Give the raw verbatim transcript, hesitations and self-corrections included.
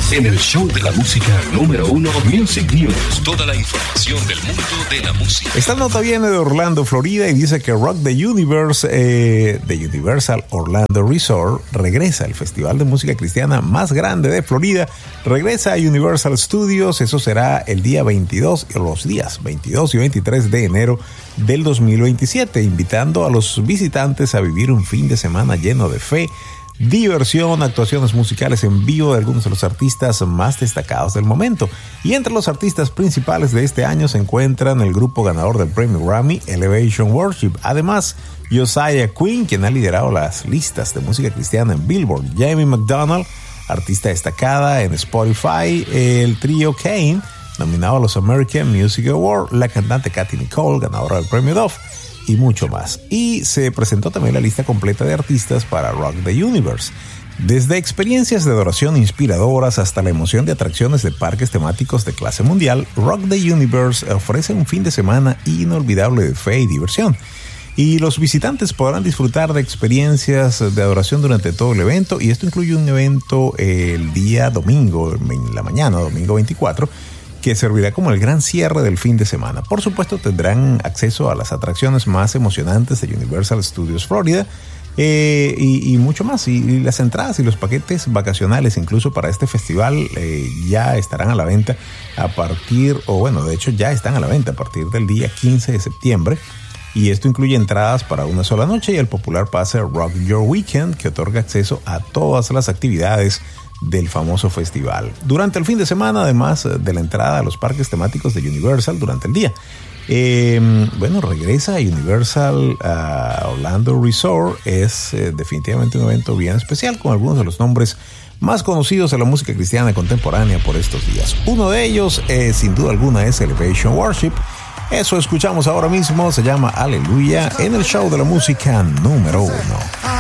en el show de la música número uno, Music News. Toda la información del mundo de la música. Esta nota viene de Orlando, Florida, y dice que Rock the Universe eh, de Universal Orlando Resort regresa. El festival de música cristiana más grande de Florida regresa a Universal Studios. Eso será el día veintidós, los días veintidós y veintitrés de enero del dos mil veintisiete, invitando a los visitantes a vivir un fin de semana lleno de fe, diversión, actuaciones musicales en vivo de algunos de los artistas más destacados del momento. Y entre los artistas principales de este año se encuentran el grupo ganador del premio Grammy, Elevation Worship. Además, Josiah Quinn, quien ha liderado las listas de música cristiana en Billboard. Jamie McDonald, artista destacada en Spotify. El trío Kane, nominado a los American Music Awards. La cantante Katy Nicole, ganadora del premio Dove. Y mucho más. Y se presentó también la lista completa de artistas para Rock the Universe. Desde experiencias de adoración inspiradoras hasta la emoción de atracciones de parques temáticos de clase mundial, Rock the Universe ofrece un fin de semana inolvidable de fe y diversión. Y los visitantes podrán disfrutar de experiencias de adoración durante todo el evento. Y esto incluye un evento el día domingo, en la mañana, domingo veinticuatro, que servirá como el gran cierre del fin de semana. Por supuesto, tendrán acceso a las atracciones más emocionantes de Universal Studios Florida eh, y, y mucho más. Y, y las entradas y los paquetes vacacionales, incluso para este festival, eh, ya estarán a la venta a partir, o bueno, de hecho ya están a la venta a partir del día quince de septiembre. Y esto incluye entradas para una sola noche y el popular pase Rock Your Weekend, que otorga acceso a todas las actividades del famoso festival durante el fin de semana, además de la entrada a los parques temáticos de Universal durante el día. Eh, bueno, regresa a Universal uh, Orlando Resort. Es eh, definitivamente un evento bien especial con algunos de los nombres más conocidos de la música cristiana contemporánea por estos días. Uno de ellos, eh, sin duda alguna, es Elevation Worship. Eso escuchamos ahora mismo, se llama Aleluya, en el show de la música número uno.